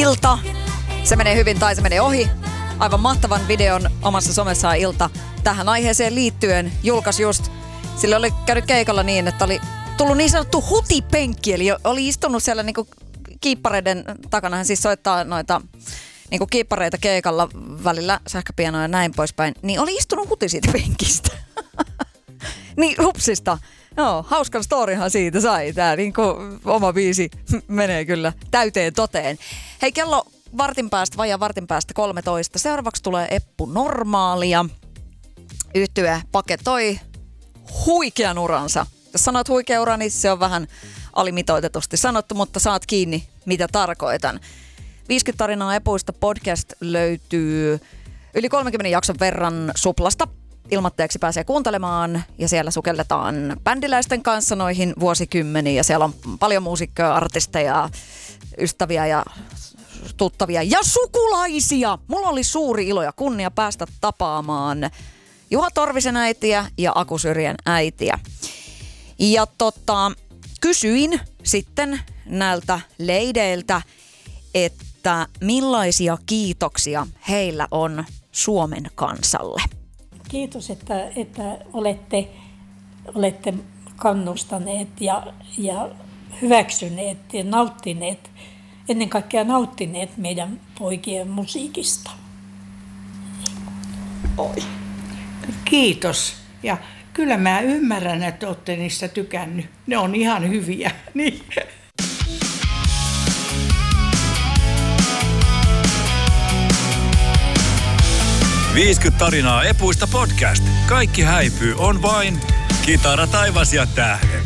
Ilta. Se menee hyvin tai se menee ohi. Aivan mahtavan videon omassa somessaan Ilta tähän aiheeseen liittyen julkaisi just. Sillä oli käynyt keikalla niin, että oli tullut niin sanottu hutipenkki, eli oli istunut siellä niinku kiippareiden takana. Hän siis soittaa noita niinku kiippareita keikalla välillä, sähköpianoja ja näin poispäin. Niin oli istunut huti siitä penkistä. Niin hupsista. No, hauskan storyhan siitä sai. Tää niinku oma biisi menee kyllä täyteen toteen. Hei, kello vajaan vartin päästä 13. Seuraavaksi tulee Eppu Normaalia. Yhtye paketoi huikean uransa. Jos sanot huikea ura, niin se on vähän alimitoitetusti sanottu, mutta saat kiinni, mitä tarkoitan. 50 tarinaa Epuista podcast löytyy yli 30 jakson verran Suplasta. Ilmoitteeksi pääsee kuuntelemaan ja siellä sukelletaan bändiläisten kanssa noihin vuosikymmeniin. Ja siellä on paljon muusikkoja, artisteja, ystäviä ja tuttavia ja sukulaisia. Mulla oli suuri ilo ja kunnia päästä tapaamaan Juha Torvisen äitiä ja Aku Syrjän äitiä. Ja kysyin sitten näiltä leideiltä, että millaisia kiitoksia heillä on Suomen kansalle. Kiitos, että olette kannustaneet ja hyväksyneet ja nauttineet, ennen kaikkea nauttineet meidän poikien musiikista. Oi. Kiitos. Ja kyllä mä ymmärrän, että olette niistä tykännyt. Ne on ihan hyviä. Niin. "50 tarinaa Epuista podcast. Kaikki häipyy, on vain kitara, taivas ja tähdet.